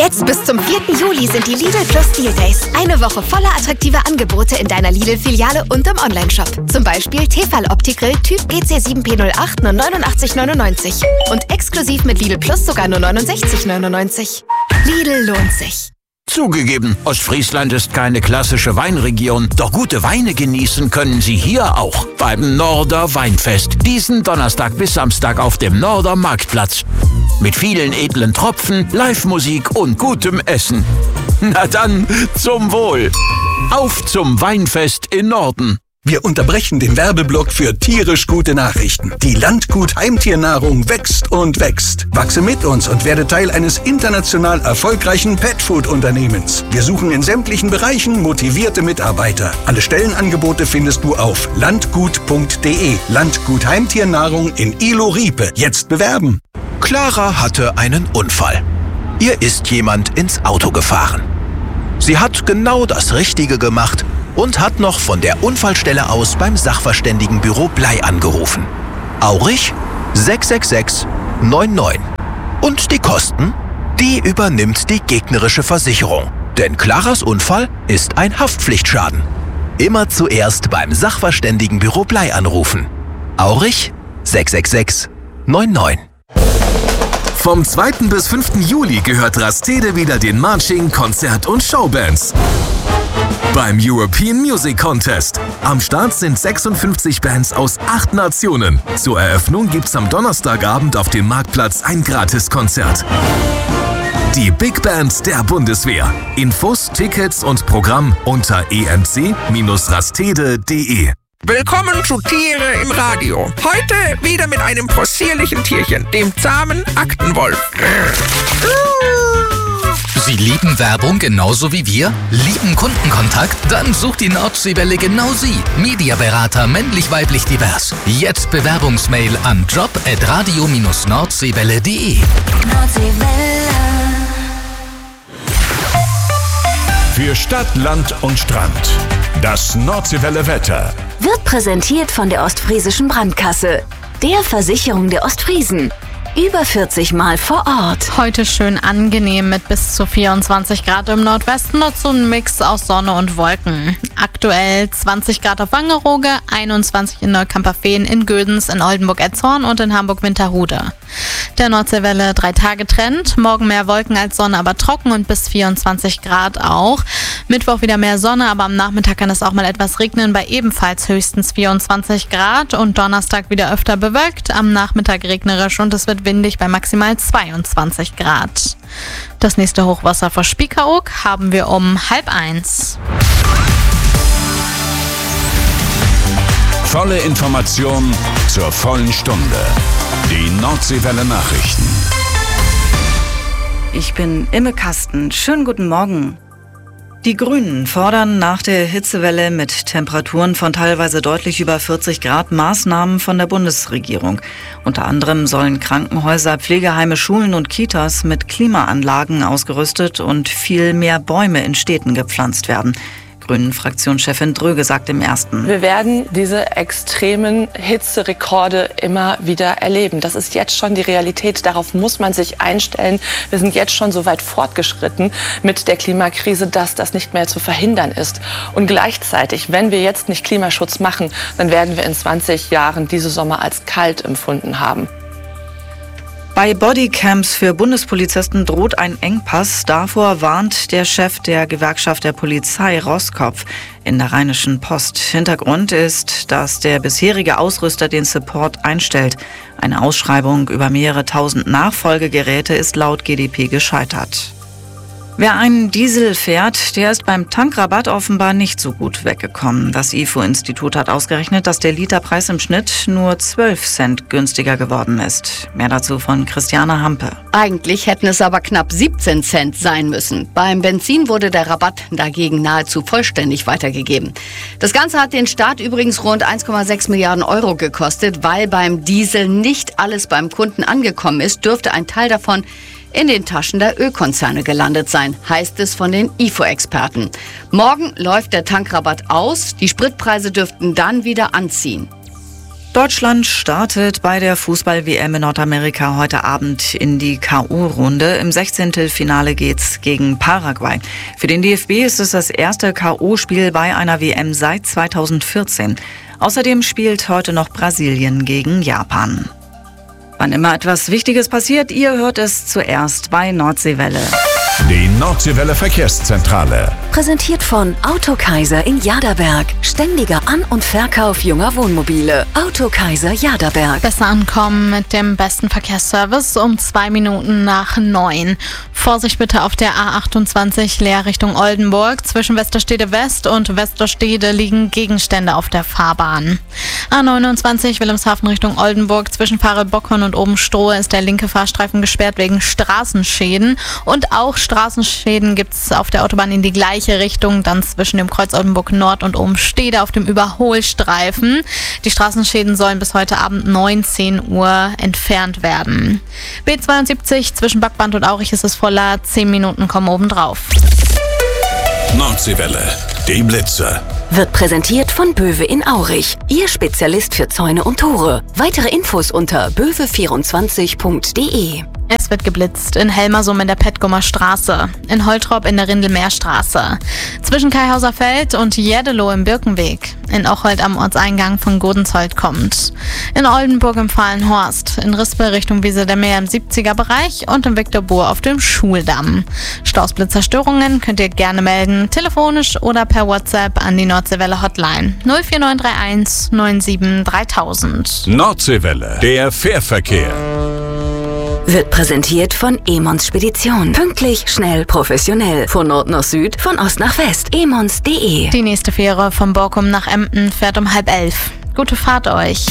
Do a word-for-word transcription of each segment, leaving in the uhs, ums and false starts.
Jetzt bis zum vierten Juli sind die Lidl Plus Deal Days. Eine Woche voller attraktiver Angebote in deiner Lidl-Filiale und im Onlineshop. Zum Beispiel Tefal Opti-Grill Typ G C sieben P null acht nur neunundachtzig neunundneunzig. Und exklusiv mit Lidl Plus sogar nur neunundsechzig neunundneunzig. Lidl lohnt sich. Zugegeben, Ostfriesland ist keine klassische Weinregion, doch gute Weine genießen können Sie hier auch. Beim Norder Weinfest. Diesen Donnerstag bis Samstag auf dem Norder Marktplatz. Mit vielen edlen Tropfen, Live-Musik und gutem Essen. Na dann, zum Wohl. Auf zum Weinfest in Norden. Wir unterbrechen den Werbeblock für tierisch gute Nachrichten. Die Landgut Heimtiernahrung wächst und wächst. Wachse mit uns und werde Teil eines international erfolgreichen Petfood-Unternehmens. Wir suchen in sämtlichen Bereichen motivierte Mitarbeiter. Alle Stellenangebote findest du auf landgut punkt de. Landgut Heimtiernahrung in Ilo-Riepe. Jetzt bewerben. Clara hatte einen Unfall. Ihr ist jemand ins Auto gefahren. Sie hat genau das Richtige gemacht und hat noch von der Unfallstelle aus beim Sachverständigenbüro Blei angerufen. Aurich sechs sechs sechs neun neun. Und die Kosten? Die übernimmt die gegnerische Versicherung. Denn Claras Unfall ist ein Haftpflichtschaden. Immer zuerst beim Sachverständigenbüro Blei anrufen. Aurich sechs sechs sechs neun neun. Vom zweiten bis fünften Juli gehört Rastede wieder den Marching, Konzert- und Showbands. Beim European Music Contest. Am Start sind sechsundfünfzig Bands aus acht Nationen. Zur Eröffnung gibt's am Donnerstagabend auf dem Marktplatz ein Gratiskonzert. Die Big Band der Bundeswehr. Infos, Tickets und Programm unter e m c rastede punkt de. Willkommen zu Tiere im Radio. Heute wieder mit einem possierlichen Tierchen, dem zahmen Aktenwolf. Sie lieben Werbung genauso wie wir? Lieben Kundenkontakt? Dann sucht die Nordseewelle genau Sie. Mediaberater männlich-weiblich divers. Jetzt Bewerbungsmail an job at radio dash nordseewelle punkt de. Für Stadt, Land und Strand. Das Nordseewelle Wetter. Wird präsentiert von der Ostfriesischen Brandkasse, der Versicherung der Ostfriesen. Über vierzig Mal vor Ort. Heute schön angenehm mit bis zu vierundzwanzig Grad im Nordwesten, dazu ein Mix aus Sonne und Wolken. Aktuell zwanzig Grad auf Wangerooge, einundzwanzig in Neukamperfehn, in Gödens, in Oldenburg-Etzhorn und in Hamburg-Winterhude. Der Nordseewelle drei Tage Trend, morgen mehr Wolken als Sonne, aber trocken und bis vierundzwanzig Grad auch. Mittwoch wieder mehr Sonne, aber am Nachmittag kann es auch mal etwas regnen bei ebenfalls höchstens vierundzwanzig Grad und Donnerstag wieder öfter bewölkt, am Nachmittag regnerisch und es wird windig bei maximal zweiundzwanzig Grad. Das nächste Hochwasser vor Spiekeroog haben wir um halb eins. Volle Information zur vollen Stunde. Die Nordseewelle Nachrichten. Ich bin Imme Kasten. Schönen guten Morgen. Die Grünen fordern nach der Hitzewelle mit Temperaturen von teilweise deutlich über vierzig Grad Maßnahmen von der Bundesregierung. Unter anderem sollen Krankenhäuser, Pflegeheime, Schulen und Kitas mit Klimaanlagen ausgerüstet und viel mehr Bäume in Städten gepflanzt werden. Grünen-Fraktionschefin Dröge sagt im Ersten. Wir werden diese extremen Hitzerekorde immer wieder erleben. Das ist jetzt schon die Realität. Darauf muss man sich einstellen. Wir sind jetzt schon so weit fortgeschritten mit der Klimakrise, dass das nicht mehr zu verhindern ist. Und gleichzeitig, wenn wir jetzt nicht Klimaschutz machen, dann werden wir in zwanzig Jahren diese Sommer als kalt empfunden haben. Bei Bodycams für Bundespolizisten droht ein Engpass. Davor warnt der Chef der Gewerkschaft der Polizei, Roskopf, in der Rheinischen Post. Hintergrund ist, dass der bisherige Ausrüster den Support einstellt. Eine Ausschreibung über mehrere tausend Nachfolgegeräte ist laut G d P gescheitert. Wer einen Diesel fährt, der ist beim Tankrabatt offenbar nicht so gut weggekommen. Das I F O-Institut hat ausgerechnet, dass der Literpreis im Schnitt nur zwölf Cent günstiger geworden ist. Mehr dazu von Christiane Hampe. Eigentlich hätten es aber knapp siebzehn Cent sein müssen. Beim Benzin wurde der Rabatt dagegen nahezu vollständig weitergegeben. Das Ganze hat den Staat übrigens rund eins Komma sechs Milliarden Euro gekostet. Weil beim Diesel nicht alles beim Kunden angekommen ist, dürfte ein Teil davon in den Taschen der Ölkonzerne gelandet sein, heißt es von den I F O-Experten. Morgen läuft der Tankrabatt aus, die Spritpreise dürften dann wieder anziehen. Deutschland startet bei der Fußball-W M in Nordamerika heute Abend in die K O-Runde. Im Sechzehntelfinale geht's gegen Paraguay. Für den D F B ist es das erste K O-Spiel bei einer W M seit zweitausendvierzehn. Außerdem spielt heute noch Brasilien gegen Japan. Wann immer etwas Wichtiges passiert, ihr hört es zuerst bei Nordseewelle. Die Nordseewelle Verkehrszentrale. Präsentiert von Autokaiser in Jaderberg. Ständiger An- und Verkauf junger Wohnmobile. Autokaiser Jaderberg. Besser ankommen mit dem besten Verkehrsservice um zwei Minuten nach neun. Vorsicht bitte auf der A achtundzwanzig Leer Richtung Oldenburg. Zwischen Westerstede West und Westerstede liegen Gegenstände auf der Fahrbahn. A neunundzwanzig Wilhelmshaven Richtung Oldenburg. Zwischen Farel-Bockhorn und Obenstrohe ist der linke Fahrstreifen gesperrt wegen Straßenschäden. Und auch Straßenschäden gibt es auf der Autobahn in die gleiche Richtung, dann zwischen dem Kreuz Oldenburg Nord und Obenstede auf dem Überholstreifen. Die Straßenschäden sollen bis heute Abend neunzehn Uhr entfernt werden. B zweiundsiebzig zwischen Backband und Aurich ist es voller, zehn Minuten kommen obendrauf. Nordseewelle, die Blitze. Wird präsentiert von Böwe in Aurich. Ihr Spezialist für Zäune und Tore. Weitere Infos unter böwe vierundzwanzig punkt de. Es wird geblitzt in Helmersum in der Petgummer Straße, in Holtrop in der Rindelmeerstraße, zwischen Kaihauser Feld und Jeddelo im Birkenweg, in Ocholt am Ortseingang von Godensholt kommt, in Oldenburg im Fahlenhorst, in Rispe Richtung Wiese der Meer im siebziger Bereich und in Viktorbourg auf dem Schuldamm. Stausblitzerstörungen könnt ihr gerne melden, telefonisch oder per WhatsApp an die Nordseewelle Hotline null vier neun drei eins neun sieben dreitausend. Nordseewelle, der Fährverkehr. Wird präsentiert von Emons Spedition. Pünktlich, schnell, professionell. Von Nord nach Süd, von Ost nach West. emons punkt de. Die nächste Fähre von Borkum nach Emden fährt um halb elf. Gute Fahrt euch.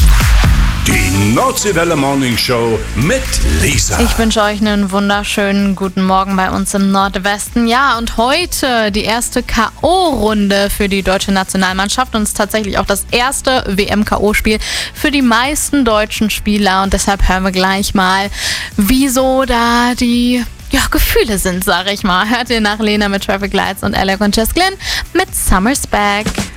Die Nordseewelle Morning Show mit Lisa. Ich wünsche euch einen wunderschönen guten Morgen bei uns im Nordwesten. Ja, und heute die erste K O-Runde für die deutsche Nationalmannschaft und es ist tatsächlich auch das erste W M-K O-Spiel für die meisten deutschen Spieler. Und deshalb hören wir gleich mal, wieso da die ja, Gefühle sind, sag ich mal. Hört ihr nach Lena mit Traffic Lights und Alec und Jess Glynn mit Summer's Back.